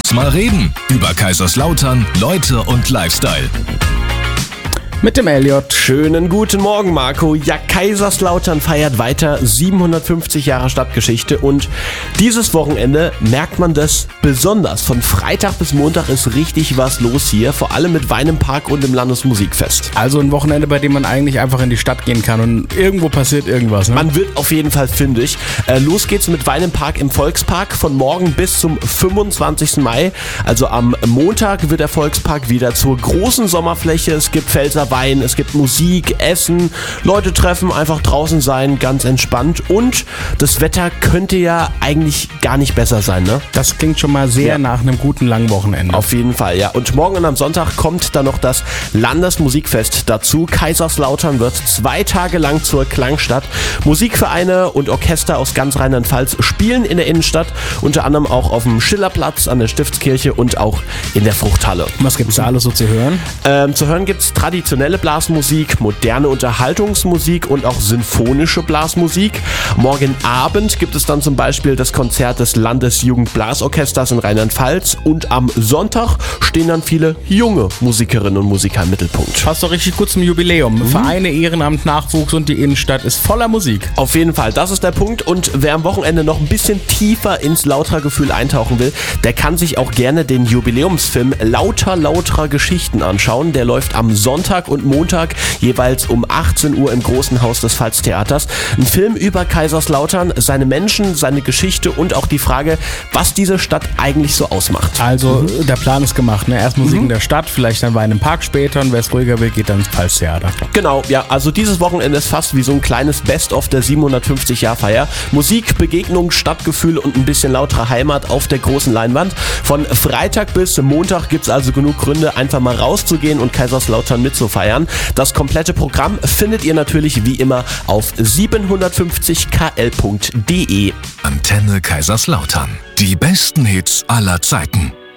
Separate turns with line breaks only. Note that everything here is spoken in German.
Lass mal reden über Kaiserslautern, Leute und Lifestyle.
Mit dem Elliot.
Schönen guten Morgen, Marco. Ja, Kaiserslautern feiert weiter 750 Jahre Stadtgeschichte und dieses Wochenende merkt man das besonders. Von Freitag bis Montag ist richtig was los hier, vor allem mit Wein im Park und dem Landesmusikfest.
Also ein Wochenende, bei dem man eigentlich einfach in die Stadt gehen kann und irgendwo passiert irgendwas. Ne?
Man wird auf jeden Fall fündig. Los geht's mit Wein im Park im Volkspark von morgen bis zum 25. Mai. Also am Montag wird der Volkspark wieder zur großen Sommerfläche. Es gibt Pfälzer Wein, es gibt Musik, Essen, Leute treffen, einfach draußen sein, ganz entspannt. Und das Wetter könnte ja eigentlich gar nicht besser sein, ne?
Das klingt schon mal sehr nach einem guten langen Wochenende.
Auf jeden Fall, ja. Und morgen und am Sonntag kommt dann noch das Landesmusikfest dazu. Kaiserslautern wird 2 Tage lang zur Klangstadt. Musikvereine und Orchester aus ganz Rheinland-Pfalz spielen in der Innenstadt, unter anderem auch auf dem Schillerplatz, an der Stiftskirche und auch in der Fruchthalle.
Was gibt es da alles so zu hören?
Zu hören gibt es traditionelle Blasmusik, moderne Unterhaltungsmusik und auch sinfonische Blasmusik. Morgen Abend gibt es dann zum Beispiel das Konzert des Landesjugendblasorchesters in Rheinland-Pfalz und am Sonntag stehen dann viele junge Musikerinnen und Musiker im Mittelpunkt.
Passt doch richtig gut zum Jubiläum. Vereine, Ehrenamt, Nachwuchs und die Innenstadt ist voller Musik.
Auf jeden Fall, das ist der Punkt. Und wer am Wochenende noch ein bisschen tiefer ins Lautra-Gefühl eintauchen will, der kann sich auch gerne den Jubiläumsfilm Lauter Geschichten anschauen. Der läuft am Sonntag und Montag jeweils um 18 Uhr im Großen Haus des Pfalztheaters. Ein Film über Kaiserslautern, seine Menschen, seine Geschichte und auch die Frage, was diese Stadt eigentlich so ausmacht.
Also der Plan ist gemacht, ne? Erst Musik in der Stadt, vielleicht dann Wein im Park später und wer es ruhiger will, geht dann ins Pfalztheater.
Genau, ja, also dieses Wochenende ist fast wie so ein kleines Best-of der 750-Jahr-Feier. Musik, Begegnung, Stadtgefühl und ein bisschen lautere Heimat auf der großen Leinwand. Von Freitag bis Montag gibt es also genug Gründe, einfach mal rauszugehen und Kaiserslautern mitzufeiern. Das komplette Programm findet ihr natürlich wie immer auf 750kl.de.
Antenne Kaiserslautern. Die besten Hits aller Zeiten.